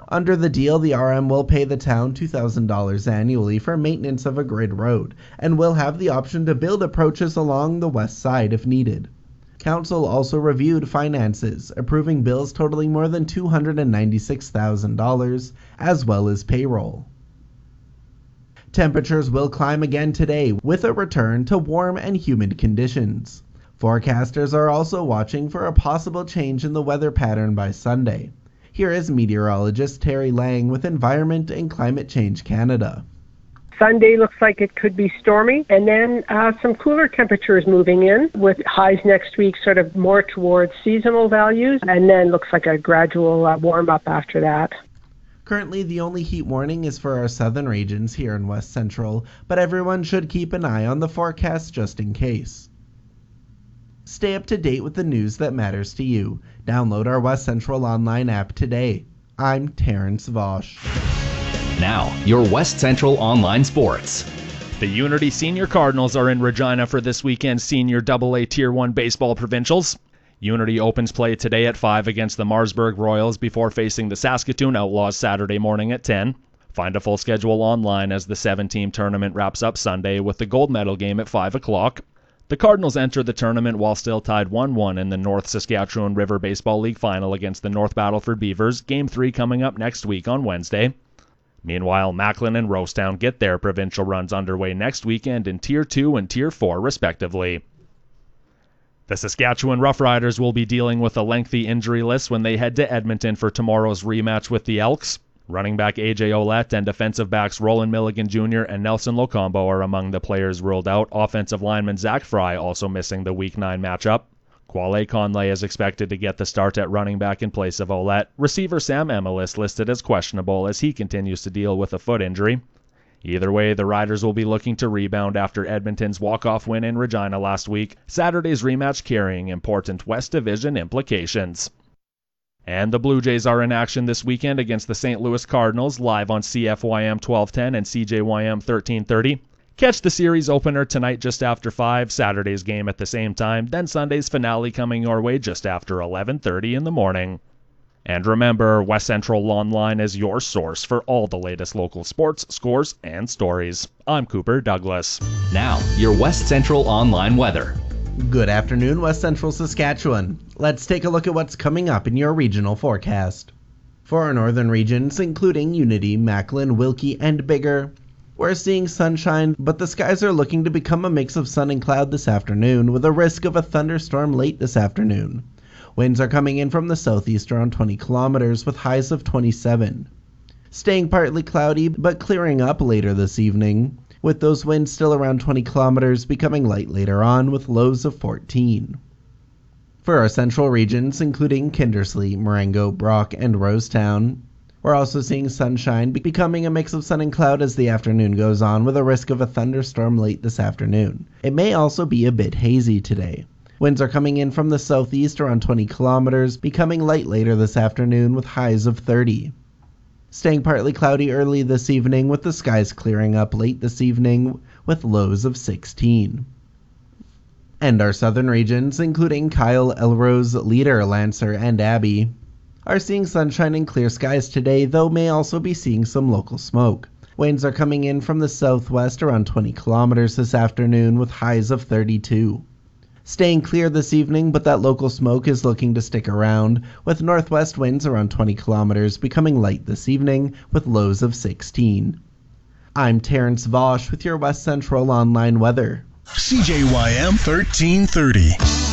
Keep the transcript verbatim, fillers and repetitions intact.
Under the deal, the R M will pay the town two thousand dollars annually for maintenance of a grid road, and will have the option to build approaches along the west side if needed. Council also reviewed finances, approving bills totaling more than two hundred ninety-six thousand dollars, as well as payroll. Temperatures will climb again today, with a return to warm and humid conditions. Forecasters are also watching for a possible change in the weather pattern by Sunday. Here is meteorologist Terry Lang with Environment and Climate Change Canada. Sunday looks like it could be stormy, and then uh, some cooler temperatures moving in, with highs next week sort of more towards seasonal values, and then looks like a gradual uh, warm-up after that. Currently, the only heat warning is for our southern regions here in West Central, but everyone should keep an eye on the forecast just in case. Stay up to date with the news that matters to you. Download our West Central online app today. I'm Terrence Vosch. Now, your West Central Online Sports. The Unity Senior Cardinals are in Regina for this weekend's Senior double A Tier one Baseball Provincials. Unity opens play today at five against the Marsburg Royals before facing the Saskatoon Outlaws Saturday morning at ten. Find a full schedule online as the seven-team tournament wraps up Sunday with the gold medal game at five o'clock. The Cardinals enter the tournament while still tied one one in the North Saskatchewan River Baseball League Final against the North Battleford Beavers, Game three coming up next week on Wednesday. Meanwhile, Macklin and Rosetown get their provincial runs underway next weekend in Tier two and Tier four, respectively. The Saskatchewan Roughriders will be dealing with a lengthy injury list when they head to Edmonton for tomorrow's rematch with the Elks. Running back A J Ouellette and defensive backs Roland Milligan Junior and Nelson Locombo are among the players ruled out, offensive lineman Zach Fry also missing the Week nine matchup. Quale Conley is expected to get the start at running back in place of Ouellette. Receiver Sam Emelis listed as questionable as he continues to deal with a foot injury. Either way, the Riders will be looking to rebound after Edmonton's walk-off win in Regina last week, Saturday's rematch carrying important West Division implications. And the Blue Jays are in action this weekend against the Saint Louis Cardinals, live on C F Y M twelve ten and C J Y M thirteen thirty. Catch the series opener tonight just after five, Saturday's game at the same time, then Sunday's finale coming your way just after eleven thirty in the morning. And remember, West Central Online is your source for all the latest local sports, scores, and stories. I'm Cooper Douglas. Now, your West Central Online weather. Good afternoon, West Central Saskatchewan. Let's take a look at what's coming up in your regional forecast. For our northern regions, including Unity, Macklin, Wilkie, and Biggar, we're seeing sunshine, but the skies are looking to become a mix of sun and cloud this afternoon, with a risk of a thunderstorm late this afternoon. Winds are coming in from the southeast around twenty kilometers, with highs of twenty-seven. Staying partly cloudy, but clearing up later this evening, with those winds still around twenty kilometers, becoming light later on, with lows of fourteen. For our central regions, including Kindersley, Marengo, Brock, and Rosetown, we're also seeing sunshine, becoming a mix of sun and cloud as the afternoon goes on, with a risk of a thunderstorm late this afternoon. It may also be a bit hazy today. Winds are coming in from the southeast around twenty kilometers, becoming light later this afternoon with highs of thirty. Staying partly cloudy early this evening, with the skies clearing up late this evening with lows of sixteen. And our southern regions, including Kyle, Elrose, Leader, Lancer, and Abbey, are seeing sunshine and clear skies today, though may also be seeing some local smoke. Winds are coming in from the southwest around twenty kilometers this afternoon with highs of thirty-two. Staying clear this evening, but that local smoke is looking to stick around, with northwest winds around twenty kilometers, becoming light this evening with lows of sixteen. I'm Terrence Vosch with your West Central Online weather. C J Y M thirteen thirty.